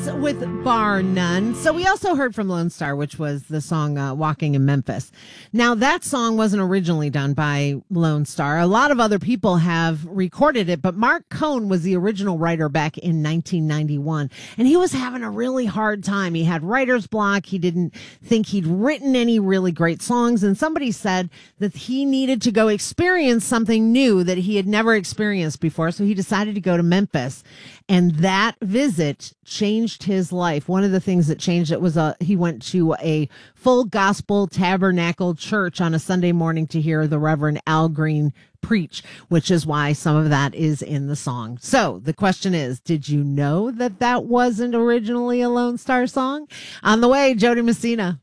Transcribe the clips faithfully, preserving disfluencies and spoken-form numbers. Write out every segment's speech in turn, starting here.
with Bar None. So we also heard from Lone Star, which was the song uh, Walking in Memphis. Now, that song wasn't originally done by Lone Star. A lot of other people have recorded it, but Mark Cohn was the original writer back in nineteen ninety-one. And he was having a really hard time. He had writer's block. He didn't think he'd written any really great songs. And somebody said that he needed to go experience something new that he had never experienced before. So he decided to go to Memphis. And that visit changed his life. One of the things that changed it was a, he went to a full gospel tabernacle church on a Sunday morning to hear the Reverend Al Green preach, which is why some of that is in the song. So the question is, did you know that that wasn't originally a Lone Star song? On the way, Jody Messina.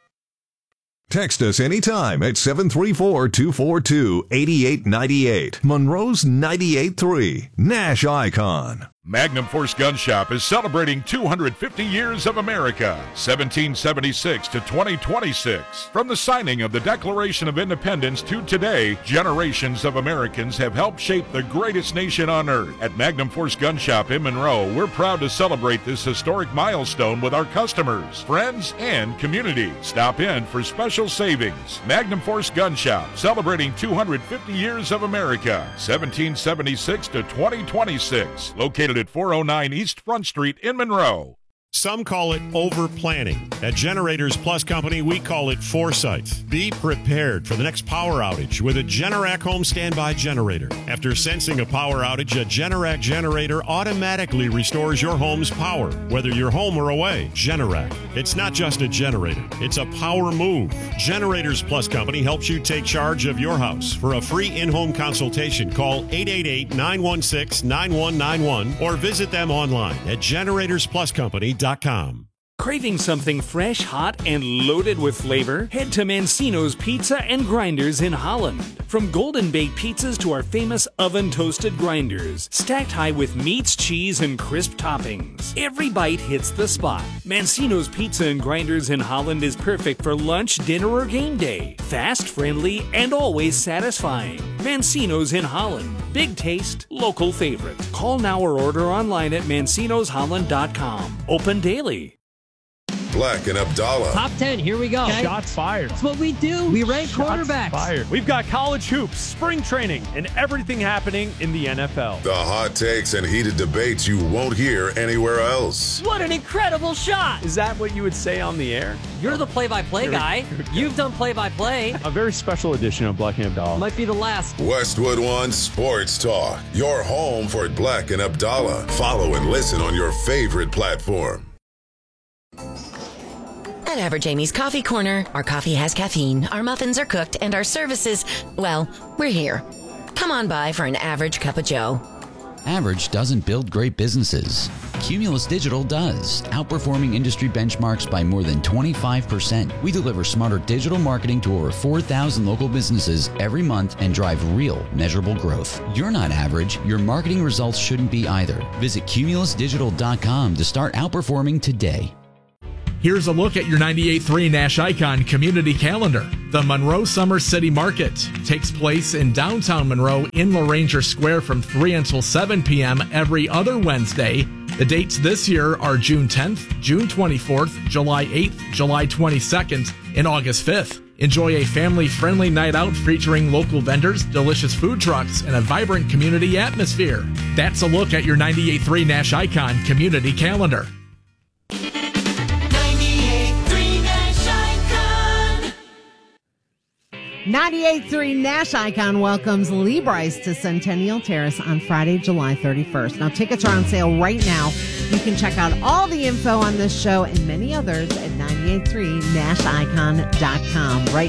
Text us anytime at seven three four, two four two, eight eight nine eight. Monroe's ninety-eight point three. Nash Icon. Magnum Force Gun Shop is celebrating two hundred fifty years of America, seventeen seventy-six to twenty twenty-six. From the signing of the Declaration of Independence to today, generations of Americans have helped shape the greatest nation on earth. At Magnum Force Gun Shop in Monroe, we're proud to celebrate this historic milestone with our customers, friends, and community. Stop in for special savings. Magnum Force Gun Shop, celebrating two hundred fifty years of America, seventeen seventy-six to twenty twenty-six. Located at four oh nine East Front Street in Monroe. Some call it over-planning. At Generators Plus Company, we call it foresight. Be prepared for the next power outage with a Generac home standby generator. After sensing a power outage, a Generac generator automatically restores your home's power, whether you're home or away. Generac. It's not just a generator. It's a power move. Generators Plus Company helps you take charge of your house. For a free in-home consultation, call eight eight eight, nine one six, nine one nine one or visit them online at generators plus company dot com. Craving something fresh, hot, and loaded with flavor? Head to Mancino's Pizza and Grinders in Holland. From golden baked pizzas to our famous oven toasted grinders, stacked high with meats, cheese, and crisp toppings. Every bite hits the spot. Mancino's Pizza and Grinders in Holland is perfect for lunch, dinner, or game day. Fast, friendly, and always satisfying. Mancino's in Holland. Big taste, local favorite. Call now or order online at mancinos holland dot com. Open daily. Black and Abdallah. Top ten, here we go. Okay. Shots fired. That's what we do. We rank Shots quarterbacks. Fired. We've got college hoops, spring training, and everything happening in the N F L. The hot takes and heated debates you won't hear anywhere else. What an incredible shot. Is that what you would say on the air? You're the play-by-play guy. You've done play-by-play. A very special edition of Black and Abdallah. Might be the last. Westwood One Sports Talk. Your home for Black and Abdallah. Follow and listen on your favorite platform. At Average Amy's Coffee Corner, our coffee has caffeine, our muffins are cooked, and our services, well, we're here. Come on by for an average cup of joe. Average doesn't build great businesses. Cumulus Digital does, outperforming industry benchmarks by more than twenty-five percent. We deliver smarter digital marketing to over four thousand local businesses every month and drive real, measurable growth. You're not average. Your marketing results shouldn't be either. Visit cumulus digital dot com to start outperforming today. Here's a look at your ninety-eight point three Nash Icon community calendar. The Monroe Summer City Market takes place in downtown Monroe in LaRanger Square from three until seven p.m. every other Wednesday. The dates this year are June tenth, June twenty-fourth, July eighth, July twenty-second, and August fifth. Enjoy a family-friendly night out featuring local vendors, delicious food trucks, and a vibrant community atmosphere. That's a look at your ninety-eight point three Nash Icon community calendar. ninety-eight point three Nash Icon welcomes Lee Brice to Centennial Terrace on Friday, July thirty-first. Now, tickets are on sale right now. You can check out all the info on this show and many others at ninety-eight point three nash icon dot com. Right